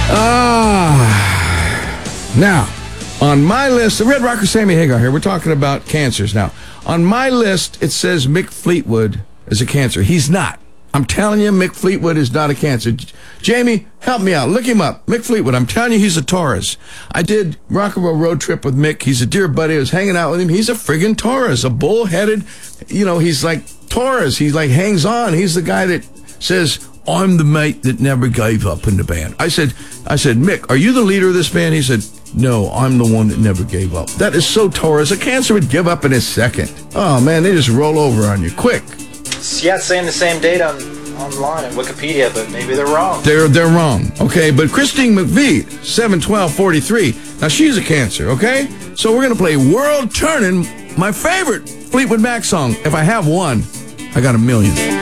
Now, on my list, the Red Rocker Sammy Hagar here, we're talking about cancers. Now, on my list, it says Mick Fleetwood is a cancer. He's not. I'm telling you, Mick Fleetwood is not a cancer. Jamie, help me out. Look him up. Mick Fleetwood. I'm telling you, he's a Taurus. I did Rock and Roll Road Trip with Mick. He's a dear buddy. I was hanging out with him. He's a friggin' Taurus, a bull-headed, he's like Taurus. He like hangs on. He's the guy that says, I'm the mate that never gave up in the band. I said, Mick, are you the leader of this band? He said, no, I'm the one that never gave up. That is so Taurus. A cancer would give up in a second. Oh, man, they just roll over on you quick. Yeah, it's saying the same date online on Wikipedia, but maybe they're wrong. They're wrong, okay? But Christine McVie, 7/12/43. Now, she's a cancer, okay? So we're going to play World Turning, my favorite Fleetwood Mac song. If I have one, I got a million.